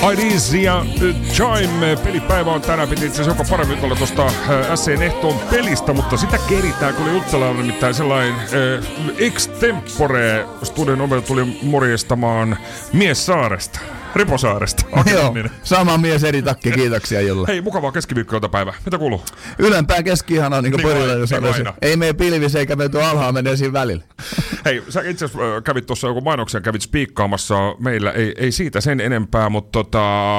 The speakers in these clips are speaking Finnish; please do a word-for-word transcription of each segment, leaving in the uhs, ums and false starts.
Ideas ja Chime. Pelipäivä on tänään. Piti itse asiassa joka paremmin olla tuosta S C:n ehtoon pelistä, mutta sitä keritään, kun oli Jutsalalla nimittäin sellainen äh, extempore studion ovelta tuli morjestamaan mies saaresta. Reposaaresta. Joo, sama mies eri takki, kiitoksia Julle. Hei, mukavaa keskiviikkoiltapäivää. Mitä kuuluu? Ylempää keski-ihanaa, niin kuin niin Porilla jo sanoisin. Niin ei mene pilvis eikä mene tuo alhaan, menee siinä välillä. Hei, sä itse asiassa kävit tuossa joku mainoksen, kävit spiikkaamassa meillä, ei, ei siitä sen enempää, mutta tota,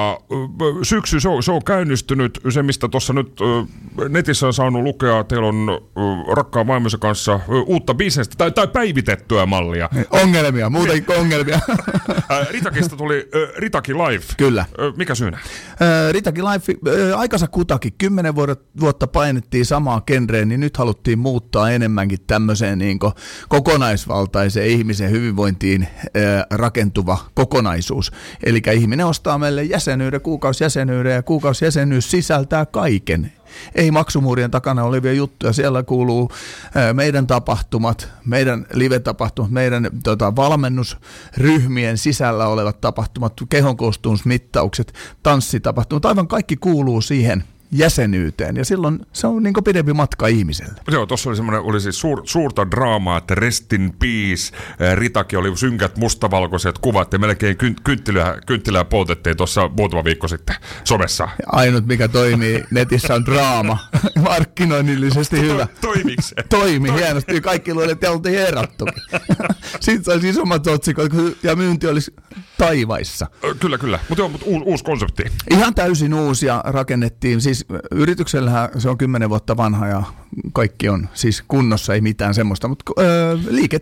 syksy se on, se on käynnistynyt. Se, mistä tuossa nyt netissä on saanut lukea, teillä on rakkaan vaimonsa kanssa uutta bisnestä tai, tai päivitettyä mallia. Ongelmia, muutenkin ongelmia. Ritakista tuli Ritaki Live. Kyllä. Mikä syynä? Ritaki Live, aikansa kutakin. Kymmenen vuotta painettiin samaa genreen, niin nyt haluttiin muuttaa enemmänkin tämmöiseen niin kuin kokonaisvaltaiseen ihmisen hyvinvointiin rakentuva kokonaisuus. Eli ihminen ostaa meille jäsenyyden, kuukausijäsenyyden, ja kuukausijäsenyys sisältää kaiken. Ei maksumuurien takana olevia juttuja. Siellä kuuluu meidän tapahtumat, meidän live-tapahtumat, meidän tota, valmennusryhmien sisällä olevat tapahtumat, kehonkoostumusmittaukset, tanssitapahtumat, aivan kaikki kuuluu siihen jäsenyyteen, ja silloin se on niin kuin pidempi matka ihmiselle. Joo, tuossa oli semmoinen, oli siis suur, suurta draamaa, että rest in peace, Ritaki oli synkät mustavalkoiset kuvat, ja melkein kynttilää, kynttilää poltettiin tuossa muutama viikko sitten somessa. Ainut mikä toimii netissä on draama, markkinoinnillisesti hyvä. Toimiiko se? Toimi, hienosti, kaikki luulivat, että oltiin erattukin. Sitten saisi isommat otsikot, ja myynti olisi taivaissa. Kyllä, kyllä, mutta joo, mutta uusi, uusi konsepti. Ihan täysin uusi, ja rakennettiin, siis yrityksellähän se on kymmenen vuotta vanha ja kaikki on siis kunnossa, ei mitään semmoista, mutta öö,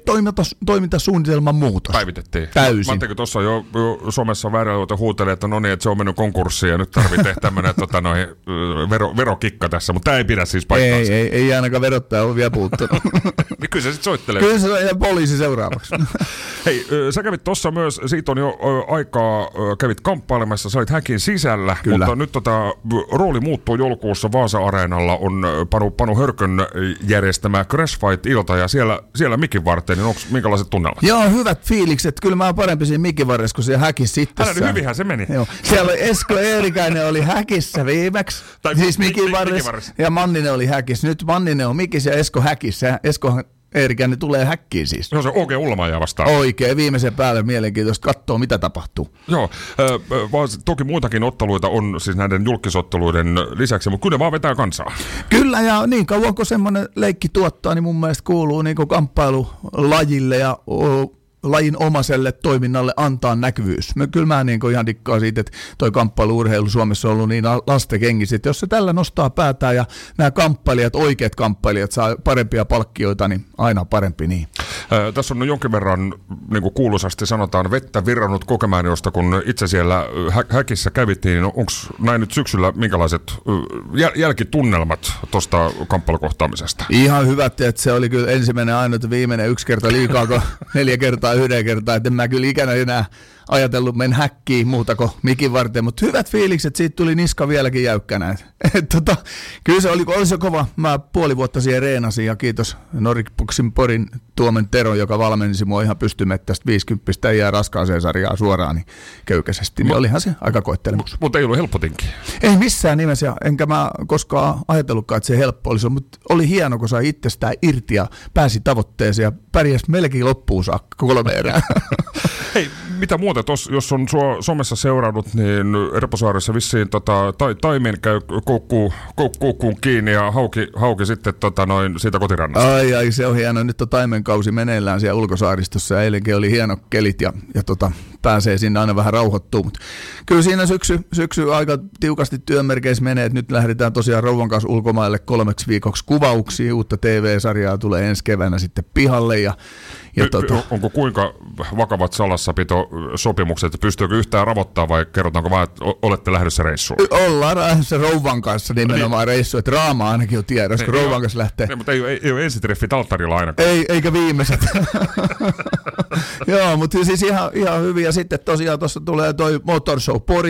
liiketoimintasuunnitelman muutos. Päivitettiin. Täysin. Mä ajattelin, tuossa jo, jo somessa väärällä huutelee, että no niin, että se on mennyt konkurssiin ja nyt tarvitsee tehdä tämmöinen tota, noihin, vero, verokikka tässä, mutta tämä ei pidä siis paikkaansa. Ei, ei, ei ainakaan verottaja ole vielä puuttunut. Niin kyllä se sitten soittelee. Kyllä se on poliisi seuraavaksi. Hei, sä kävit tuossa myös, siitä on jo aikaa, kävit kamppailemassa, sä olit häkin sisällä, kyllä. Mutta nyt tota, rooli muuttuu joulukuussa Vaasa-areenalla, on Panu, Panu Hörkön järjestämä Crash Fight-ilta, ja siellä, siellä mikin varten, niin onko minkälaiset tunnelmat? Joo, hyvät fiilikset. Kyllä mä oon parempi siinä mikin varressa, kun siellä häkissä sitten. Älä nyt hyvinhän se meni. Joo. Siellä Esko Eerikäinen oli häkissä viimeksi, tai siis mikin mi, varressa, ja Manninen oli häkissä. Nyt Manninen on mikissä ja Esko häkissä. Esko Eerikäinen tulee häkkiin siis. No se on oikein Ulmaajaa vastaan. Oikein, viimeisen päälle mielenkiintoista katsoa, mitä tapahtuu. Joo, äh, vaan toki muitakin otteluita on siis näiden julkisotteluiden lisäksi, mutta kyllä vaan vetää kansaa. Kyllä, ja niin kauan kun semmoinen leikki tuottaa, niin mun mielestä kuuluu niin kuin kamppailulajille ja o, lajin omaiselle toiminnalle antaa näkyvyys. Mä, kyllä mä niin kuin ihan dikkaan siitä, että toi kamppailu-urheilu Suomessa on ollut niin lastenkengissä, että jos se tällä nostaa päätään ja nämä kamppailijat, oikeat kamppailijat saa parempia palkkioita, niin aina parempi niin. Ää, tässä on jonkin verran, niin kuin kuuluisasti sanotaan, vettä virrannut Kokemäenjosta, kun itse siellä hä- häkissä kävittiin, niin onko näin nyt syksyllä minkälaiset jäl- jälkitunnelmat tuosta kamppailukohtaamisesta? Ihan hyvät, että se oli kyllä ensimmäinen ainut viimeinen yksi kerta liikaa, kun neljä kertaa yhden kertaa, että en mä kyllä ikänä enää ajatellut mennä häkkiin muuta kuin mikin varten, mutta hyvät fiilikset, siitä tuli niska vieläkin jäykkänä. Et, tota, kyllä se oli, oli se kova, mä puoli vuotta siihen reenasin ja kiitos Nordic Boxing Porin Tuomen Tero, joka valmensi mua ihan pystymettästä viisikymppistä ja raskaaseen sarjaan suoraan niin köykäisesti, niin olihan se aika koettelemus. Mutta ei ollut helppo tinki. Ei missään nimessä, enkä mä koskaan ajatellutkaan, että se helppo olisi, mutta oli hieno, kun sai itsestään irti ja pääsi tavoitteeseen ja pärjäsi melkein loppuun saakka kolme erää. Hei, mitä muuta, tos, jos on sua somessa seurannut, niin Reposaaressa vissiin tota, ta, taimen käy koukkuun koukku, kiinni ja hauki, hauki sitten tota, noin siitä kotirannasta. Ai ai, se on hieno. Nyt on taimenkausi meneillään siellä ulkosaaristossa. Eilenkin oli hieno kelit ja, ja tota, pääsee sinne aina vähän rauhoittua. Mut kyllä siinä syksy, syksy aika tiukasti työmerkeissä menee, että nyt lähdetään tosiaan rouvan kanssa ulkomaille kolmeksi viikoksi kuvauksia. Uutta T V-sarjaa tulee ensi keväänä sitten pihalle. Ja, ja y- tota... Onko kuinka vakavat salassapitosopimukset, että pystyykö yhtään ravottaa vai kerrotaanko vaan, että olette lähdössä reissuun? Ollaan lähdössä rouvan kanssa nimenomaan niin. Reissuun, että raama ainakin on tiedossa, kun rouvan kanssa lähtee. Ne, mutta ei, ei, ei ole ensitreffit alttarilla ainakaan. Ei, eikä viimeiset. Joo, mutta siis ihan, ihan hyvin. Ja sitten tosiaan tuossa tulee toi Motor Show Pori.